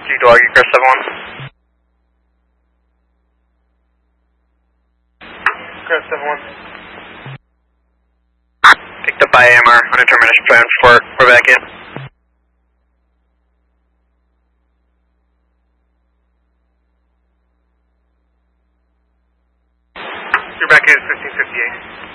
Dog, you Chris 7-1. Chris 7-1. Picked up by AMR on intermittent transport. We're back in. You're back in at 1558.